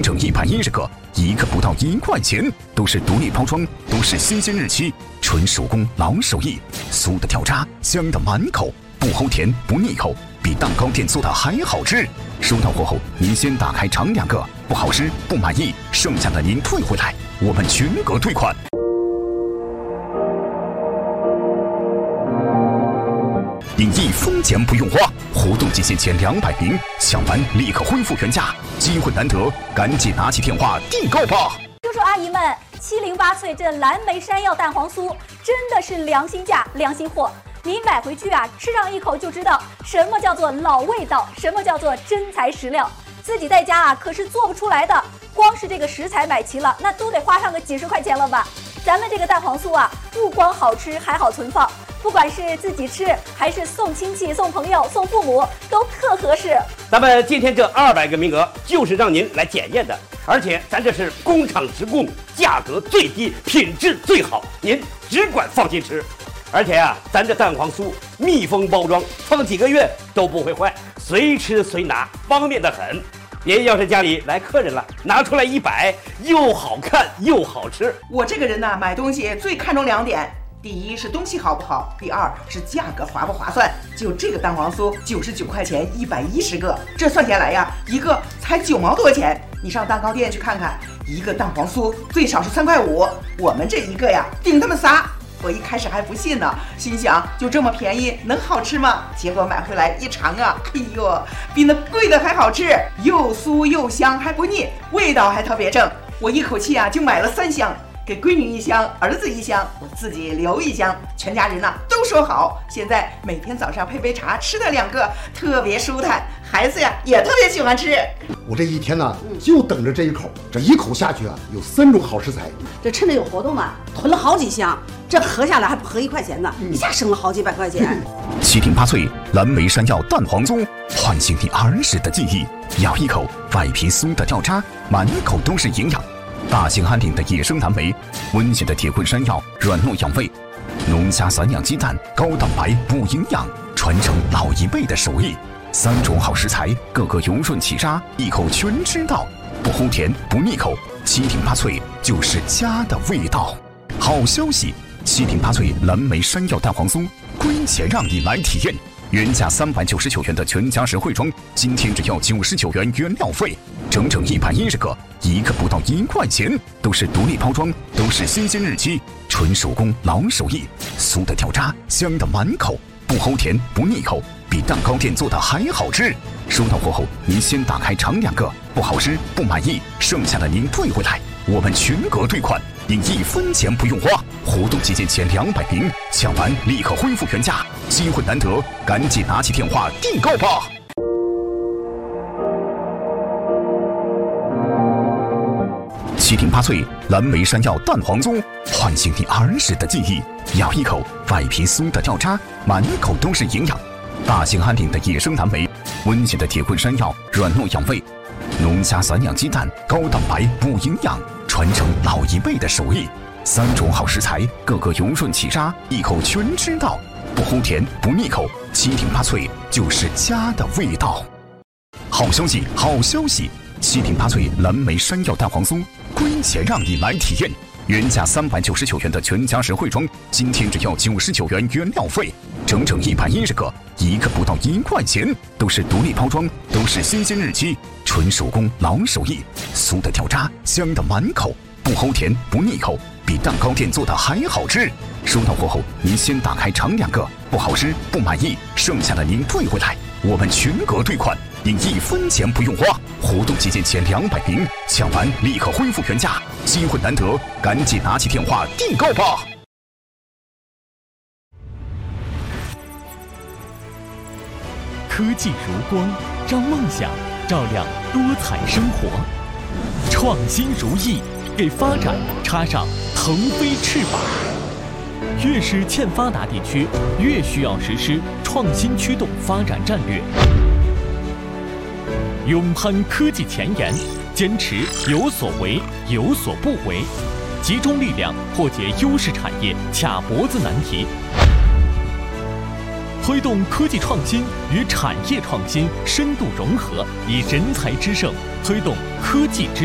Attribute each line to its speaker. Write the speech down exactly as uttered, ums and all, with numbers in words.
Speaker 1: 整一百一十个，一个不到一块钱，都是独立包装，都是新鲜日期，纯手工老手艺，酥的掉渣，香的满口，不齁甜不腻口，比蛋糕店做的还好吃。收到货后，您先打开尝两个，不好吃不满意，剩下的您退回来，我们全额退款。影艺分钱不用花，活动期限前两百名，抢完立刻恢复原价，机会难得，赶紧拿起电话订购吧！
Speaker 2: 叔叔阿姨们，七零八脆这蓝莓山药蛋黄酥真的是良心价、良心货。你买回去啊，吃上一口就知道什么叫做老味道，什么叫做真材实料。自己在家啊可是做不出来的，光是这个食材买齐了，那都得花上个几十块钱了吧？咱们这个蛋黄酥啊，不光好吃，还好存放。不管是自己吃，还是送亲戚、送朋友、送父母，都特合适。
Speaker 3: 咱们今天这二百个名额就是让您来检验的，而且咱这是工厂直供，价格最低，品质最好，您只管放心吃。而且啊，咱这蛋黄酥密封包装，放几个月都不会坏，随吃随拿，方便得很。您要是家里来客人了，拿出来一摆，又好看又好吃。
Speaker 4: 我这个人呢，买东西最看重两点。第一是东西好不好，第二是价格划不划算。就这个蛋黄酥，九十九块钱一百一十个，这算下来呀，一个才九毛多钱。你上蛋糕店去看看，一个蛋黄酥最少是三块五，我们这一个呀，顶他们仨。我一开始还不信呢，心想就这么便宜，能好吃吗？结果买回来一尝啊，哎呦，比那贵的还好吃，又酥又香还不腻，味道还特别正。我一口气啊就买了三箱。给闺女一箱，儿子一箱，我自己留一箱，全家人呐、啊、都说好。现在每天早上配杯茶，吃它两个，特别舒坦。孩子呀也特别喜欢吃。
Speaker 5: 我这一天呢，就等着这一口，这一口下去啊，有三种好食材。
Speaker 6: 这趁着有活动嘛，囤了好几箱，这合下来还不合一块钱呢，一下省了好几百块钱。
Speaker 1: 七挺八脆蓝莓山药蛋黄酥，唤醒你儿时的记忆。咬一口，外皮酥的掉渣，满口都是营养。大兴安岭的野生蓝莓，温馨的铁棍山药，软糯养胃；农家散养鸡蛋，高蛋白补营养，传承老一辈的手艺。三种好食材，个个油润起沙，一口全吃到，不齁甜不腻口，七挺八脆就是家的味道。好消息，七挺八脆蓝莓山药蛋黄酥，归钱让你来体验。原价三百九十九元的全家实惠装，今天只要九十九元原料费，整整一百一十个，一个不到一块钱，都是独立包装，都是新鲜日期，纯手工老手艺，酥的掉渣，香的满口，不齁甜不腻口，比蛋糕店做的还好吃。收到货后，您先打开尝两个，不好吃不满意，剩下的您退回来，我们全额退款，您一分钱不用花。活动期间前两百名，抢完立刻恢复原价，机会难得，赶紧拿起电话订购吧！七挺八脆蓝莓山药蛋黄酥，唤醒你儿时的记忆。咬一口，外皮酥的掉渣，满口都是营养。大兴安岭的野生蓝莓，温馨的铁棍山药，软糯养胃；农家散养鸡蛋，高蛋白补营养，传承老一辈的手艺。三种好食材，个个油润起沙，一口全吃到，不齁甜不腻口，七挺八脆就是家的味道。好消息，好消息！七挺八脆蓝莓山药蛋黄酥，归钱让你来体验。原价三百九十九元的全家实惠装，今天只要九十九元原料费，整整一百一十个，一个不到一块钱，都是独立包装，都是新鲜日期，纯手工老手艺，酥的掉渣，香的满口，不齁甜不腻口，比蛋糕店做的还好吃。收到货后，您先打开尝两个，不好吃不满意，剩下的您退回来，我们全额退款，您一分钱不用花。活动期间前两百名，抢完立刻恢复原价，机会难得，赶紧拿起电话订购吧！
Speaker 7: 科技如光，让梦想照亮多彩生活；创新如翼，给发展插上腾飞翅膀。越是欠发达地区，越需要实施创新驱动发展战略。勇攀科技前沿，坚持有所为有所不为，集中力量破解优势产业卡脖子难题，推动科技创新与产业创新深度融合，以人才之盛推动科技之